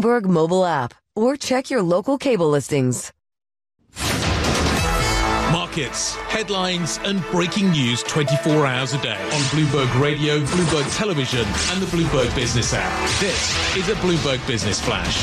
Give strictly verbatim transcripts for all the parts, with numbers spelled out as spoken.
Bloomberg mobile app or check your local cable listings. Markets, headlines and breaking news twenty-four hours a day on Bloomberg Radio, Bloomberg Television and the Bloomberg Business app. This is a Bloomberg Business Flash.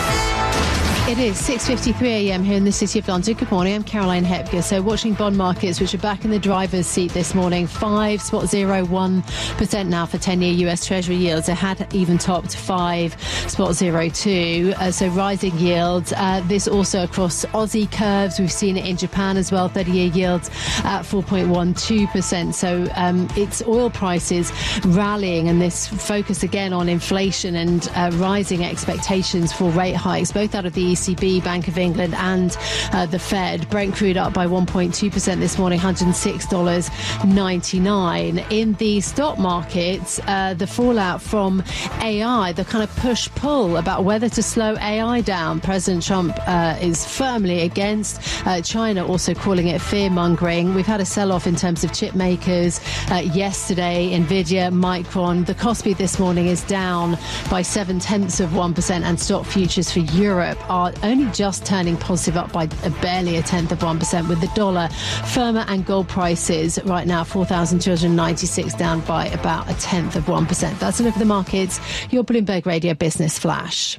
It is six fifty-three a.m. here in the City of London. Good morning, I'm Caroline Hepker. So watching bond markets, which are back in the driver's seat this morning, five point zero one percent now for ten-year U S Treasury yields. It had even topped five point zero two, uh, so rising yields. Uh, this also across Aussie curves. We've seen it in Japan as well, thirty-year yields at four point one two percent. So um, it's oil prices rallying, and this focus again on inflation and uh, rising expectations for rate hikes, both out of the E C B, Bank of England and uh, the Fed. Brent crude up by one point two percent this morning, one hundred six dollars ninety-nine. In the stock markets, uh, the fallout from A I, the kind of push-pull about whether to slow A I down. President Trump uh, is firmly against. Uh, China also calling it fear-mongering. We've had a sell-off in terms of chip makers uh, yesterday, Nvidia, Micron. The Kospi this morning is down by seven-tenths of one percent, and stock futures for Europe are only just turning positive, up by a barely a tenth of one percent, with the dollar firmer and gold prices right now four thousand two hundred ninety-six down by about a tenth of one percent. That's a look at the markets. Your Bloomberg Radio Business Flash.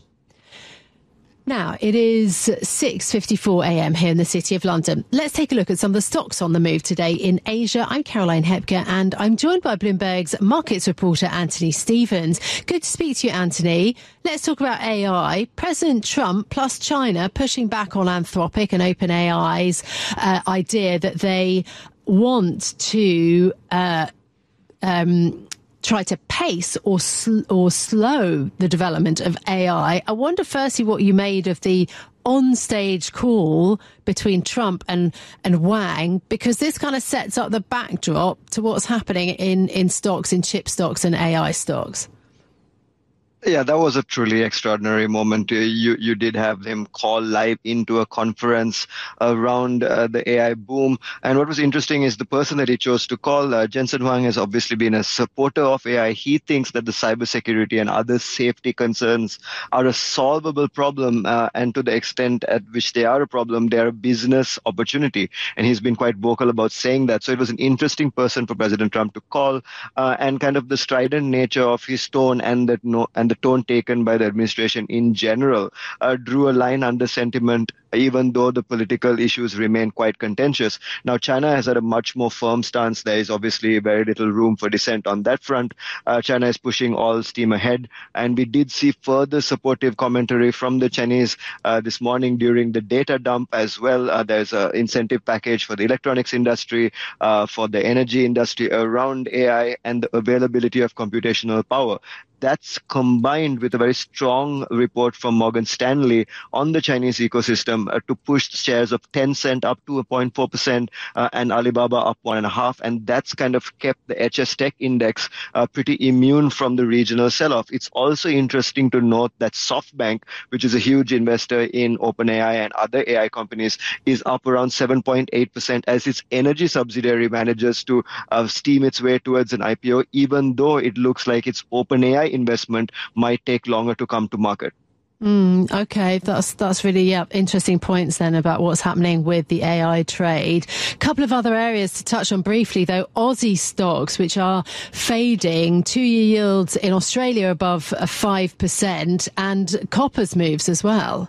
Now, it is six fifty-four a.m. here in the City of London. Let's take a look at some of the stocks on the move today in Asia. I'm Caroline Hepker, and I'm joined by Bloomberg's markets reporter, Anthony Stevens. Good to speak to you, Anthony. Let's talk about A I. President Trump plus China pushing back on Anthropic and OpenAI's uh, idea that they want to uh, um try to pace or sl- or slow the development of A I. I wonder firstly what you made of the on-stage call between Trump and, and Wang, because this kind of sets up the backdrop to what's happening in, in stocks, in chip stocks and A I stocks. Yeah, that was a truly extraordinary moment. You you did have them call live into a conference around uh, the A I boom. And what was interesting is the person that he chose to call, uh, Jensen Huang, has obviously been a supporter of A I. He thinks that the cybersecurity and other safety concerns are a solvable problem. Uh, and to the extent at which they are a problem, they are a business opportunity. And he's been quite vocal about saying that. So it was an interesting person for President Trump to call, uh, and kind of the strident nature of his tone and that no and the tone taken by the administration in general uh, drew a line under sentiment, even though the political issues remain quite contentious. Now, China has had a much more firm stance. There is obviously very little room for dissent on that front. Uh, China is pushing all steam ahead, and we did see further supportive commentary from the Chinese uh, this morning during the data dump as well. Uh, there's an incentive package for the electronics industry, uh, for the energy industry around A I and the availability of computational power. That's combined with a very strong report from Morgan Stanley on the Chinese ecosystem uh, to push shares of Tencent up to a zero point four percent uh, and Alibaba up one and a half. And that's kind of kept the H S Tech index uh, pretty immune from the regional sell-off. It's also interesting to note that SoftBank, which is a huge investor in OpenAI and other A I companies, is up around seven point eight percent as its energy subsidiary manages to uh, steam its way towards an I P O, even though it looks like its OpenAI investment might take longer to come to market. Mm, okay, that's that's really yeah, interesting points then about what's happening with the A I trade. A couple of other areas to touch on briefly, though. Aussie stocks, which are fading, two-year yields in Australia above five percent, and copper's moves as well.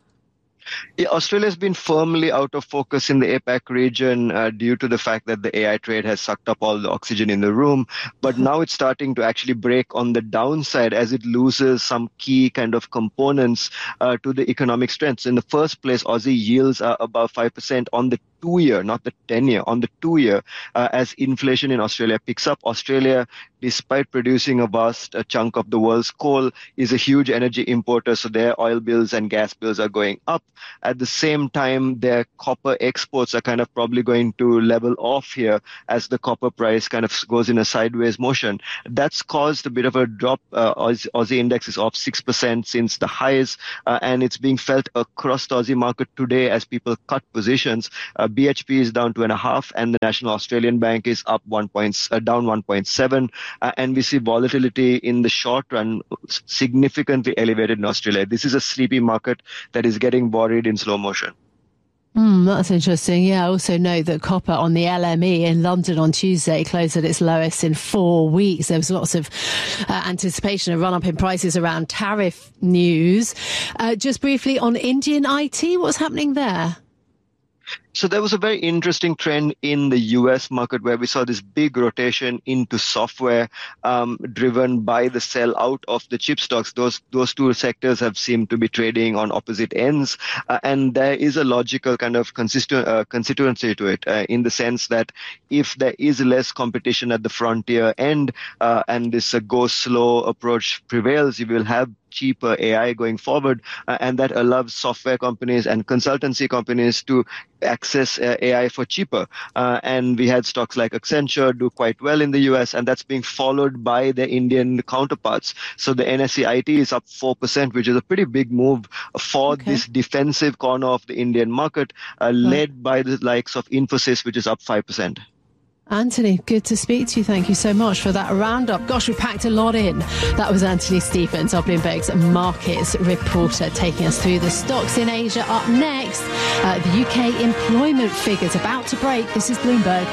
Yeah, Australia has been firmly out of focus in the APAC region uh, due to the fact that the A I trade has sucked up all the oxygen in the room. But now it's starting to actually break on the downside as it loses some key kind of components uh, to the economic strengths. In the first place, Aussie yields are above five percent on the two-year, not the ten-year, on the two-year, uh, as inflation in Australia picks up. Australia, despite producing a vast uh, chunk of the world's coal, is a huge energy importer, so their oil bills and gas bills are going up. At the same time, their copper exports are kind of probably going to level off here as the copper price kind of goes in a sideways motion. That's caused a bit of a drop. Uh, Aussie, Aussie index is off six percent since the highs, uh, and it's being felt across the Aussie market today as people cut positions uh, B H P is down two and a half, and the National Australian Bank is up one point, uh, down one point seven. Uh, and we see volatility in the short run significantly elevated in Australia. This is a sleepy market that is getting buried in slow motion. Mm, that's interesting. Yeah, I also know that copper on the L M E in London on Tuesday closed at its lowest in four weeks. There was lots of uh, anticipation of run-up in prices around tariff news. Uh, just briefly on Indian I T, what's happening there? So there was a very interesting trend in the U S market where we saw this big rotation into software um, driven by the sell out of the chip stocks. Those those two sectors have seemed to be trading on opposite ends. Uh, and there is a logical kind of consistent uh, constituency to it uh, in the sense that if there is less competition at the frontier end uh, and this uh, go slow approach prevails, you will have cheaper A I going forward, uh, and that allows software companies and consultancy companies to access uh, A I for cheaper. Uh, and we had stocks like Accenture do quite well in the U S, and that's being followed by the Indian counterparts. So the N S E I T is up four percent, which is a pretty big move for okay. this defensive corner of the Indian market, uh, right. led by the likes of Infosys, which is up five percent. Anthony, good to speak to you. Thank you so much for that roundup. Gosh, we packed a lot in. That was Anthony Stephens, our Bloomberg's markets reporter, taking us through the stocks in Asia. Up next, uh, the U K employment figures about to break. This is Bloomberg.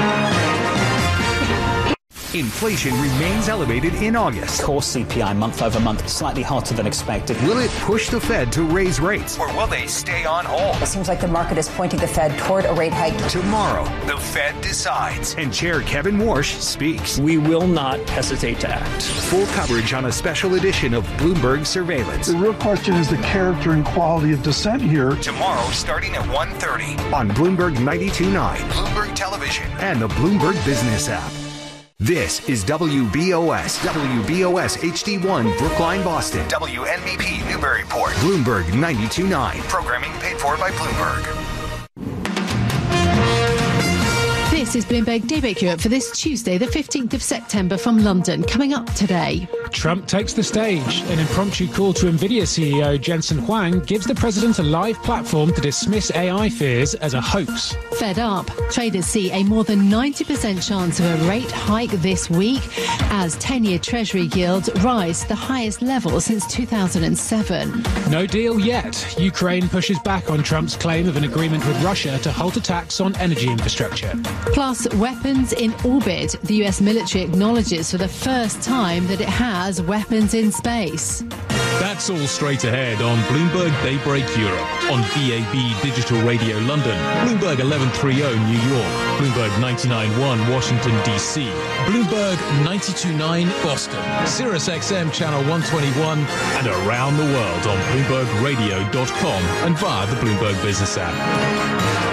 Inflation remains elevated in August. Core C P I month over month slightly hotter than expected. Will it push the Fed to raise rates, or will they stay on hold? It seems like the market is pointing the Fed toward a rate hike. Tomorrow, the Fed decides, and Chair Kevin Warsh speaks. We will not hesitate to act. Full coverage on a special edition of Bloomberg Surveillance. The real question is the character and quality of dissent here. Tomorrow, starting at one thirty on Bloomberg ninety-two point nine, Bloomberg Television, and the Bloomberg Business app. This is W B O S, W B O S H D one, Brookline, Boston, W N B P, Newburyport, Bloomberg ninety-two point nine. Programming paid for by Bloomberg. This is Bloomberg Daybreak Europe for this Tuesday, the fifteenth of September from London. Coming up today. Trump takes the stage. An impromptu call to NVIDIA C E O Jensen Huang gives the president a live platform to dismiss A I fears as a hoax. Fed up. Traders see a more than ninety percent chance of a rate hike this week as ten-year Treasury yields rise to the highest level since two thousand seven. No deal yet. Ukraine pushes back on Trump's claim of an agreement with Russia to halt attacks on energy infrastructure. Plus, weapons in orbit. The U S military acknowledges for the first time that it has weapons in space. That's all straight ahead on Bloomberg Daybreak Europe, on D A B Digital Radio London, Bloomberg eleven thirty New York, Bloomberg ninety-nine point one Washington, D C, Bloomberg ninety-two point nine Boston, Sirius X M Channel one twenty-one, and around the world on Bloomberg Radio dot com and via the Bloomberg Business app.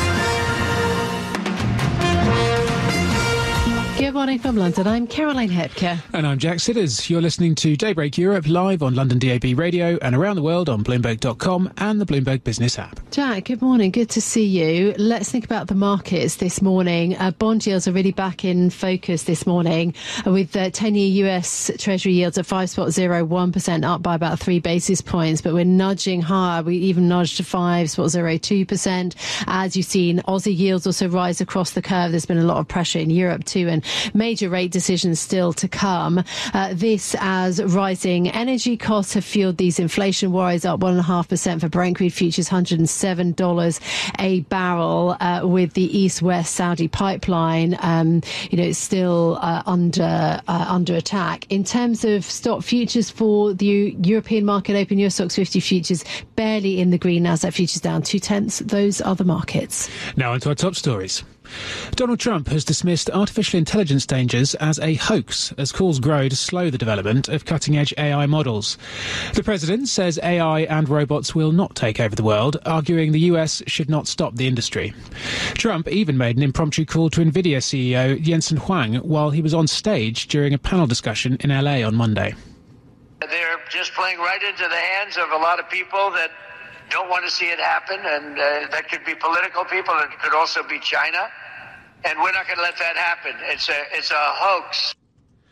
Good morning from London. I'm Caroline Hepker. And I'm Jack Sidders. You're listening to Daybreak Europe live on London D A B Radio and around the world on Bloomberg dot com and the Bloomberg Business app. Jack, good morning. Good to see you. Let's think about the markets this morning. Uh, bond yields are really back in focus this morning uh, with uh, ten-year U S Treasury yields at five point zero one percent, up by about three basis points, but we're nudging higher. We even nudged to five point zero two percent. As you've seen, Aussie yields also rise across the curve. There's been a lot of pressure in Europe too, and major rate decisions still to come. Uh, this as rising energy costs have fueled these inflation worries, up one point five percent for Brent crude futures, one hundred seven dollars a barrel, uh, with the East-West Saudi pipeline, um, you know, still uh, under uh, under attack. In terms of stock futures for the European market open, U S Stocks fifty futures barely in the green, Nasdaq futures down two-tenths. Those are the markets. Now onto our top stories. Donald Trump has dismissed artificial intelligence dangers as a hoax as calls grow to slow the development of cutting-edge A I models. The president says A I and robots will not take over the world, arguing the U S should not stop the industry. Trump even made an impromptu call to NVIDIA C E O Jensen Huang while he was on stage during a panel discussion in L A on Monday. They're just playing right into the hands of a lot of people that don't want to see it happen, and uh, that could be political people, it could also be China, and we're not going to let that happen. It's a it's a hoax.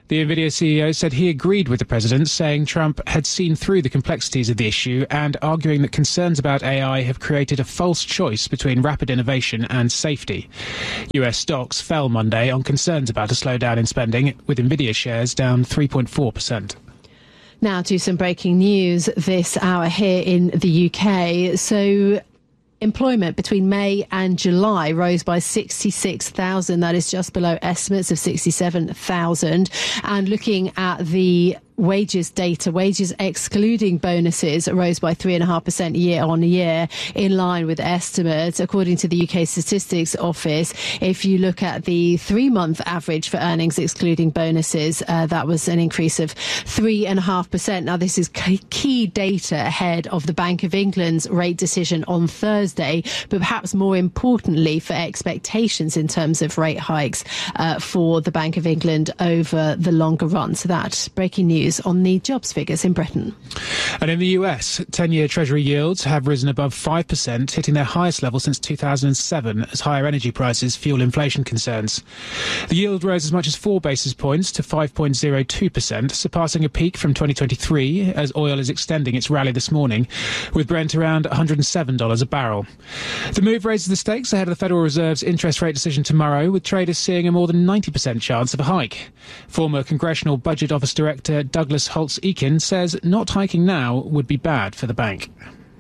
The Nvidia C E O said he agreed with the president, saying Trump had seen through the complexities of the issue and arguing that concerns about A I have created a false choice between rapid innovation and safety. U S stocks fell Monday on concerns about a slowdown in spending, with Nvidia shares down three point four percent. Now to some breaking news this hour here in the U K. So employment between May and July rose by sixty-six thousand. That is just below estimates of sixty-seven thousand. And looking at the wages data, wages excluding bonuses rose by three point five percent year on year, in line with estimates. According to the U K Statistics Office, if you look at the three-month average for earnings excluding bonuses, uh, that was an increase of three point five percent. Now, this is key data ahead of the Bank of England's rate decision on Thursday, but perhaps more importantly for expectations in terms of rate hikes uh, for the Bank of England over the longer run. So that breaking news on the jobs figures in Britain. And in the U S, ten-year Treasury yields have risen above five percent, hitting their highest level since two thousand seven as higher energy prices fuel inflation concerns. The yield rose as much as four basis points to five point zero two percent, surpassing a peak from twenty twenty-three as oil is extending its rally this morning, with Brent around one hundred seven dollars a barrel. The move raises the stakes ahead of the Federal Reserve's interest rate decision tomorrow, with traders seeing a more than ninety percent chance of a hike. Former Congressional Budget Office Director Douglas Holtz-Eakin says not hiking now would be bad for the bank.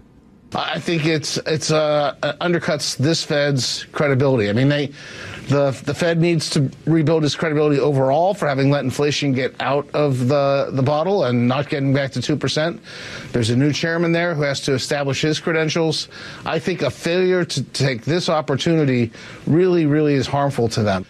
I think it's it's uh, undercuts this Fed's credibility. I mean, they the the Fed needs to rebuild its credibility overall for having let inflation get out of the the bottle and not getting back to two percent. There's a new chairman there who has to establish his credentials. I think a failure to take this opportunity really, really is harmful to them.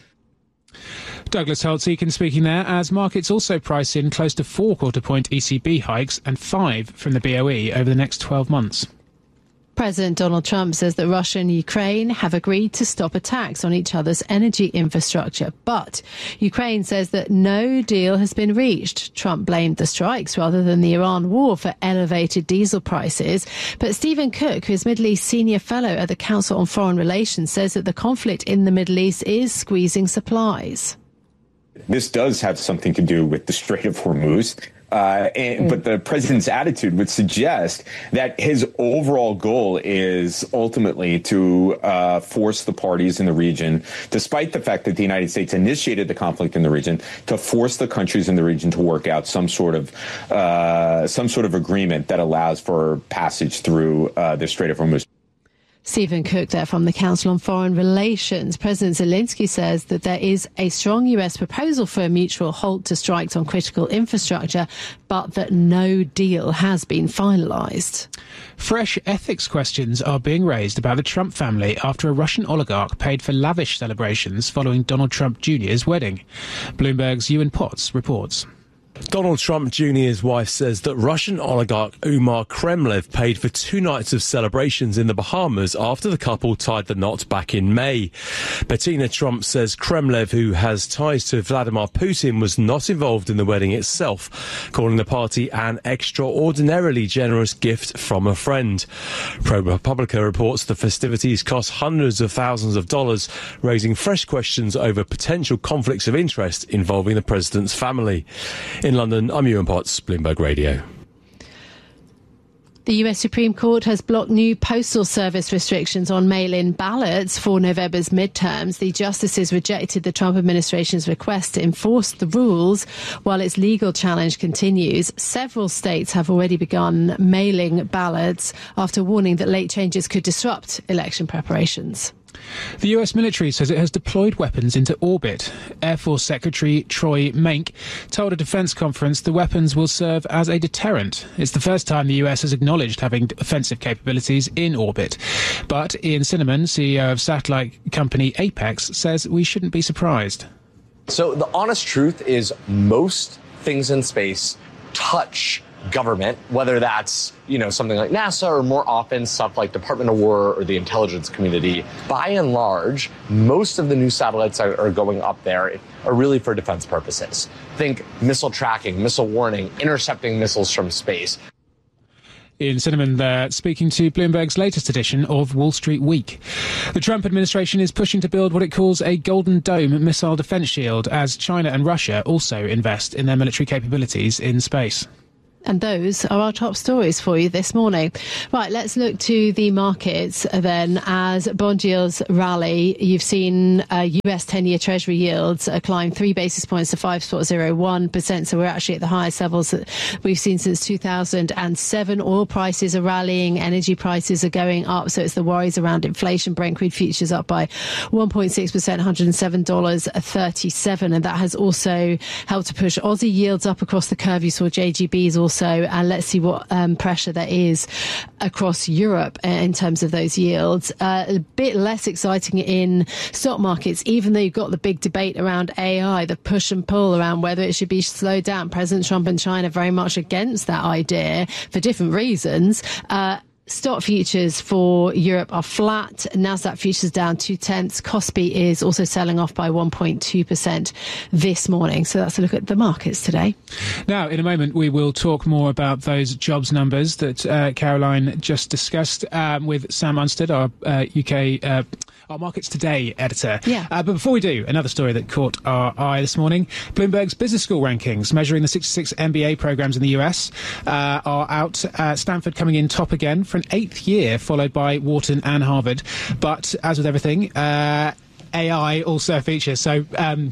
Douglas Holtz-Eakin speaking there, as markets also price in close to four quarter-point E C B hikes and five from the B O E over the next twelve months. President Donald Trump says that Russia and Ukraine have agreed to stop attacks on each other's energy infrastructure. But Ukraine says that no deal has been reached. Trump blamed the strikes rather than the Iran war for elevated diesel prices. But Stephen Cook, who is Middle East Senior Fellow at the Council on Foreign Relations, says that the conflict in the Middle East is squeezing supplies. This does have something to do with the Strait of Hormuz. Uh, and, but the president's attitude would suggest that his overall goal is ultimately to uh, force the parties in the region, despite the fact that the United States initiated the conflict in the region, to force the countries in the region to work out some sort of uh, some sort of agreement that allows for passage through uh, the Strait of Hormuz. Stephen Cook there from the Council on Foreign Relations. President Zelensky says that there is a strong U S proposal for a mutual halt to strikes on critical infrastructure, but that no deal has been finalised. Fresh ethics questions are being raised about the Trump family after a Russian oligarch paid for lavish celebrations following Donald Trump Junior's wedding. Bloomberg's Ewan Potts reports. Donald Trump Junior's wife says that Russian oligarch Umar Kremlev paid for two nights of celebrations in the Bahamas after the couple tied the knot back in May. Bettina Trump says Kremlev, who has ties to Vladimir Putin, was not involved in the wedding itself, calling the party an extraordinarily generous gift from a friend. ProPublica reports the festivities cost hundreds of thousands of dollars, raising fresh questions over potential conflicts of interest involving the president's family. In London, I'm Ewan Potts, Bloomberg Radio. The U S Supreme Court has blocked new postal service restrictions on mail-in ballots for November's midterms. The justices rejected the Trump administration's request to enforce the rules while its legal challenge continues. Several states have already begun mailing ballots after warning that late changes could disrupt election preparations. The U S military says it has deployed weapons into orbit. Air Force Secretary Troy Menck told a defence conference the weapons will serve as a deterrent. It's the first time the U S has acknowledged having offensive capabilities in orbit. But Ian Cinnamon, C E O of satellite company Apex, says we shouldn't be surprised. So the honest truth is most things in space touch government, whether that's, you know, something like NASA or more often stuff like Department of War or the intelligence community. By and large, most of the new satellites that are going up there are really for defense purposes. Think missile tracking, missile warning, intercepting missiles from space. Ian Cinnamon there, speaking to Bloomberg's latest edition of Wall Street Week. The Trump administration is pushing to build what it calls a Golden Dome missile defence shield as China and Russia also invest in their military capabilities in space. And those are our top stories for you this morning. Right, let's look to the markets then as bond yields rally. You've seen uh, U S ten-year Treasury yields uh, climb three basis points to five point oh one percent. So we're actually at the highest levels that we've seen since two thousand seven. Oil prices are rallying. Energy prices are going up. So it's the worries around inflation. Brent crude futures up by one point six percent, one hundred seven dollars thirty-seven. And that has also helped to push Aussie yields up across the curve. You saw J G Bs also. And let's see what um, pressure there is across Europe in terms of those yields. Uh, a bit less exciting in stock markets, even though you've got the big debate around A I, the push and pull around whether it should be slowed down. President Trump and China very much against that idea for different reasons. Uh, Stock futures for Europe are flat. Nasdaq futures down two tenths. Kospi is also selling off by one point two percent this morning. So that's a look at the markets today. Now, in a moment, we will talk more about those jobs numbers that uh, Caroline just discussed um, with Sam Unstead, our uh, U K uh, our Markets Today editor. Yeah. Uh, but before we do, another story that caught our eye this morning. Bloomberg's business school rankings measuring the sixty-six M B A programs in the U S uh, are out. Uh, Stanford coming in top again for an eighth year, followed by Wharton and Harvard. But as with everything, uh, A I also features. So um,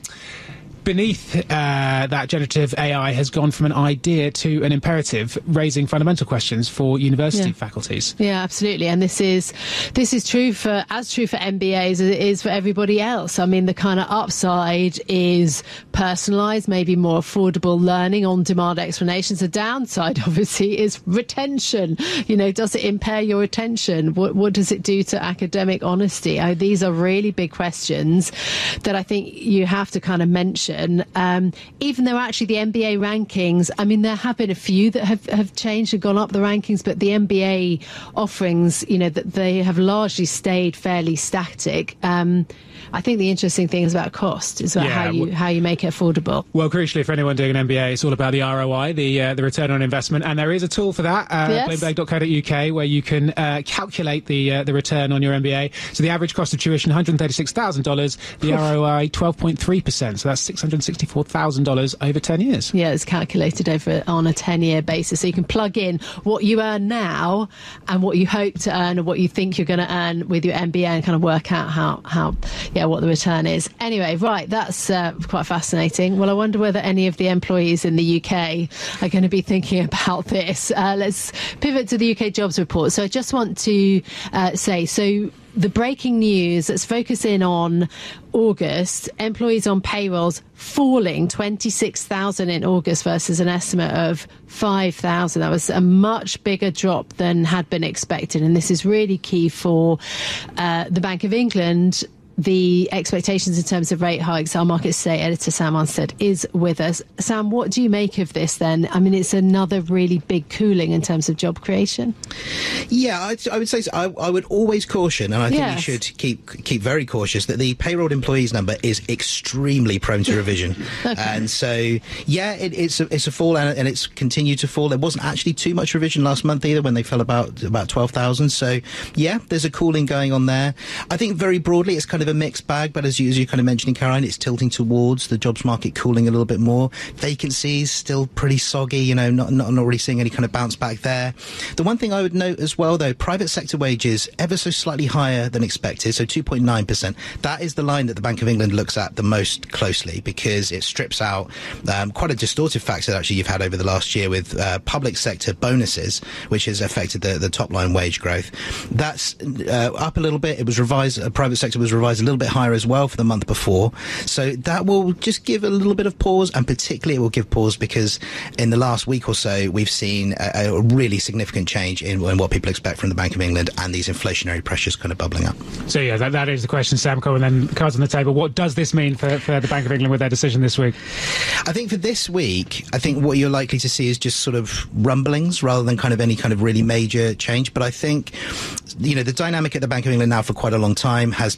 beneath uh, that, generative A I has gone from an idea to an imperative, raising fundamental questions for university yeah. faculties. Yeah, absolutely. And this is this is true for as true for M B As as it is for everybody else. I mean, the kind of upside is personalised, maybe more affordable learning, on-demand explanations. The downside, obviously, is retention. You know, does it impair your retention? What, what does it do to academic honesty? Oh, these are really big questions that I think you have to kind of mention. Um, even though actually the M B A rankings, I mean, there have been a few that have, have changed and gone up the rankings, but the M B A offerings, you know, that they have largely stayed fairly static. Um, I think the interesting thing is about cost, is about yeah, how you how you make it affordable. Well, crucially, for anyone doing an M B A, it's all about the R O I, the uh, the return on investment, and there is a tool for that, uh, yes. bloomberg dot co dot U K, where you can uh, calculate the uh, the return on your M B A. So the average cost of tuition, one hundred thirty-six thousand dollars, the Oof. R O I, twelve point three percent, so that's six hundred sixty-four thousand dollars over ten years. Yeah, it's calculated over on a ten-year basis, so you can plug in what you earn now and what you hope to earn and what you think you're going to earn with your M B A and kind of work out how, how yeah, what the return is. Anyway, right, that's uh, quite fascinating. Well, I wonder whether any of the employees in the U K are going to be thinking about this. Uh, let's pivot to the U K jobs report. So I just want to uh, say, so the breaking news, let's focus in on August. Employees on payrolls falling twenty-six thousand in August versus an estimate of five thousand. That was a much bigger drop than had been expected. And this is really key for uh, the Bank of England. The expectations in terms of rate hikes. Our Markets Today editor Sam Unstead is with us. Sam, what do you make of this then? I mean, it's another really big cooling in terms of job creation. Yeah, I'd, I would say so. I, I would always caution, and I think yes. you should keep keep very cautious, that the payroll employees number is extremely prone to revision. okay. And so, yeah, it, it's a, it's a fall, and, and it's continued to fall. There wasn't actually too much revision last month either, when they fell about about twelve thousand. So, yeah, there's a cooling going on there. I think very broadly, it's kind of a mixed bag, but as you, as you kind of mentioning, Caroline, it's tilting towards the jobs market cooling a little bit more. Vacancies still pretty soggy, you know, not, not, not really seeing any kind of bounce back there. The one thing I would note as well, though, private sector wages ever so slightly higher than expected, so two point nine percent. That is the line that the Bank of England looks at the most closely, because it strips out um, quite a distortive factor that actually you've had over the last year with uh, public sector bonuses, which has affected the, the top line wage growth. That's uh, up a little bit. It was revised, uh, private sector was revised a little bit higher as well for the month before. So that will just give a little bit of pause, and particularly it will give pause because in the last week or so we've seen a, a really significant change in, in what people expect from the Bank of England, and these inflationary pressures kind of bubbling up. So yeah, that, that is the question, Sam Cole, and then cards on the table. What does this mean for, for the Bank of England with their decision this week? I think for this week, I think what you're likely to see is just sort of rumblings rather than kind of any kind of really major change. But I think, you know, the dynamic at the Bank of England now for quite a long time has been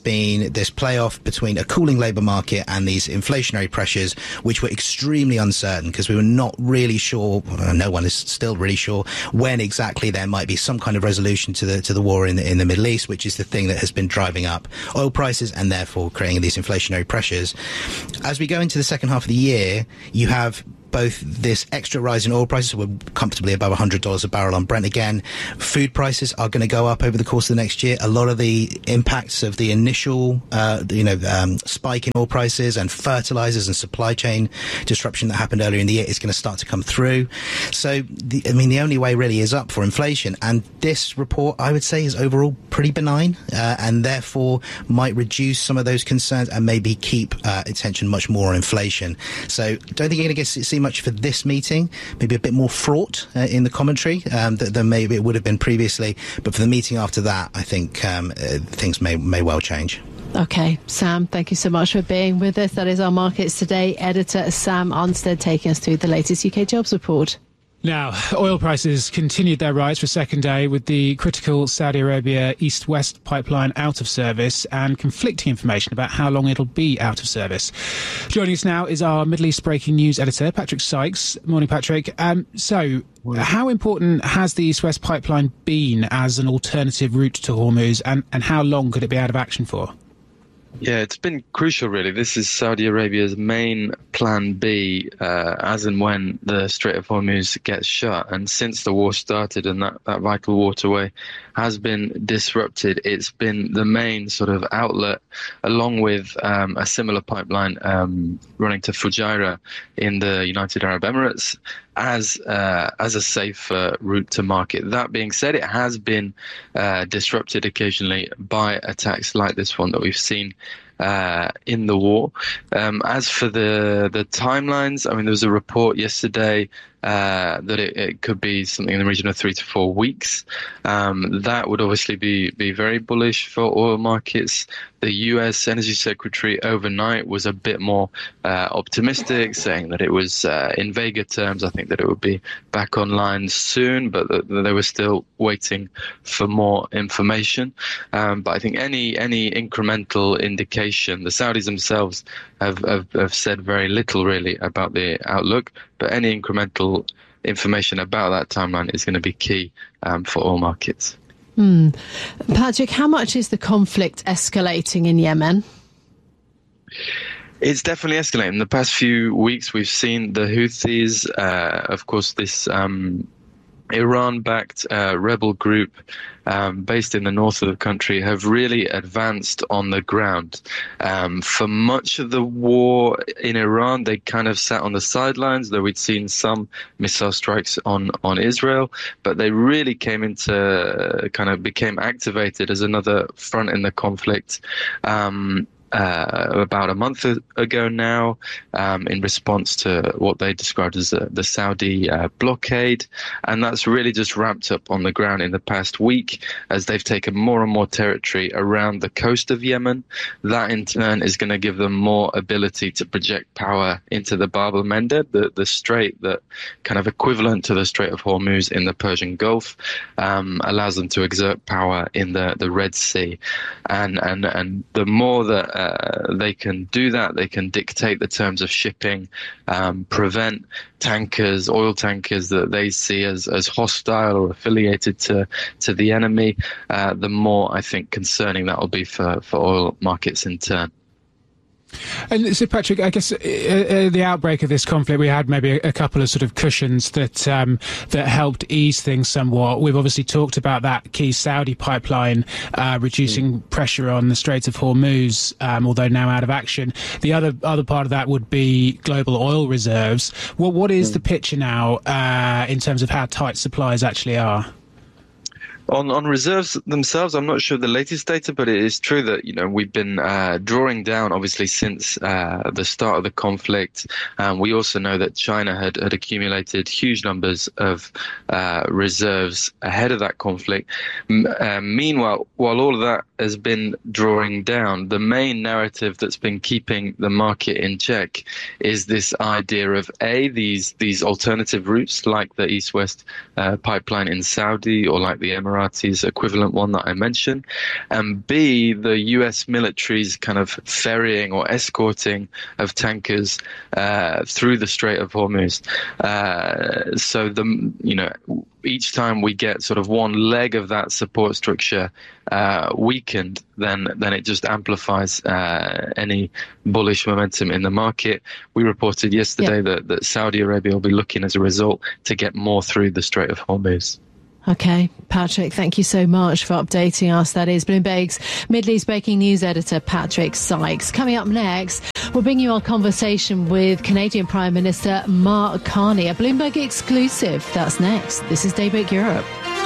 been this playoff between a cooling labour market and these inflationary pressures, which were extremely uncertain because we were not really sure, well, no one is still really sure, when exactly there might be some kind of resolution to the to the war in the, in the Middle East, which is the thing that has been driving up oil prices and therefore creating these inflationary pressures. As we go into the second half of the year, you have both this extra rise in oil prices, we're comfortably above one hundred dollars a barrel on Brent again. Food prices are going to go up over the course of the next year. A lot of the impacts of the initial, uh, you know, um, spike in oil prices and fertilizers and supply chain disruption that happened earlier in the year is going to start to come through. So, the, I mean, the only way really is up for inflation. And this report, I would say, is overall pretty benign uh, and therefore might reduce some of those concerns and maybe keep uh, attention much more on inflation. So, don't think you're going to get see much for this meeting, maybe a bit more fraught uh, in the commentary um, than, than maybe it would have been previously. But for the meeting after that, I think um, uh, things may may well change. Okay, Sam, thank you so much for being with us. That is our Markets Today editor, Sam Arnstead, taking us through the latest U K jobs report. Now, oil prices continued their rise for a second day with the critical Saudi Arabia East-West pipeline out of service and conflicting information about how long it'll be out of service. Joining us now is our Middle East breaking news editor, Patrick Sykes. Morning, Patrick. Um, so, how important has the East-West pipeline been as an alternative route to Hormuz, and, and how long could it be out of action for? Yeah, it's been crucial, really. This is Saudi Arabia's main plan B uh, as and when the Strait of Hormuz gets shut. And since the war started and that, that vital waterway has been disrupted, it's been the main sort of outlet, along with um, a similar pipeline um, running to Fujairah in the United Arab Emirates, as uh, as a safe uh, route to market. That being said, it has been uh, disrupted occasionally by attacks like this one that we've seen uh, in the war. Um, as for the the timelines, I mean, there was a report yesterday uh, that it, it could be something in the region of three to four weeks. Um, that would obviously be, be very bullish for oil markets. The U S Energy Secretary overnight was a bit more uh, optimistic, saying that it was, uh, in vaguer terms, I think that it would be back online soon, but that they were still waiting for more information. Um, but I think any any incremental indication, the Saudis themselves have, have, have said very little really about the outlook, but any incremental information about that timeline is going to be key um, for oil markets. Hmm. Patrick, how much is the conflict escalating in Yemen? It's definitely escalating. In the past few weeks, we've seen the Houthis, uh, of course, this um, Iran-backed uh, rebel group um, based in the north of the country, have really advanced on the ground. Um, for much of the war in Iran, they kind of sat on the sidelines, though we'd seen some missile strikes on, on Israel, but they really came into, uh, kind of became activated as another front in the conflict. Um, Uh, about a month ago now, um, in response to what they described as uh, the Saudi uh, blockade. And that's really just ramped up on the ground in the past week as they've taken more and more territory around the coast of Yemen. That in turn is going to give them more ability to project power into the Bab el-Mandeb, the, the strait that kind of equivalent to the Strait of Hormuz in the Persian Gulf, um, allows them to exert power in the, the Red Sea. And, and, and the more that Uh, they can do that, they can dictate the terms of shipping, um, prevent tankers, oil tankers that they see as, as hostile or affiliated to, to the enemy, uh, the more, I think, concerning that will be for, for oil markets in turn. And so, Patrick, I guess uh, uh, the outbreak of this conflict, we had maybe a, a couple of sort of cushions that um, that helped ease things somewhat. We've obviously talked about that key Saudi pipeline uh, reducing mm. pressure on the Strait of Hormuz, um, although now out of action. The other other part of that would be global oil reserves. Well, what is mm. the picture now uh, in terms of how tight supplies actually are? On on reserves themselves, I'm not sure the latest data, but it is true that, you know, we've been uh, drawing down, obviously, since uh, the start of the conflict. Um, we also know that China had, had accumulated huge numbers of uh, reserves ahead of that conflict. M- uh, meanwhile, while all of that has been drawing down. The main narrative that's been keeping the market in check is this idea of A, these these alternative routes like the East-West uh, pipeline in Saudi or like the Emiratis equivalent one that I mentioned, and B, the U S military's kind of ferrying or escorting of tankers uh, through the Strait of Hormuz. Uh, so the you know each time we get sort of one leg of that support structure uh, weakened, then then it just amplifies uh, any bullish momentum in the market. We reported yesterday yeah. that, that Saudi Arabia will be looking as a result to get more through the Strait of Hormuz. Okay, Patrick, thank you so much for updating us. That is Bloomberg's Middle East breaking news editor, Patrick Sykes. Coming up next, we'll bring you our conversation with Canadian Prime Minister Mark Carney, a Bloomberg exclusive. That's next. This is Daybreak Europe.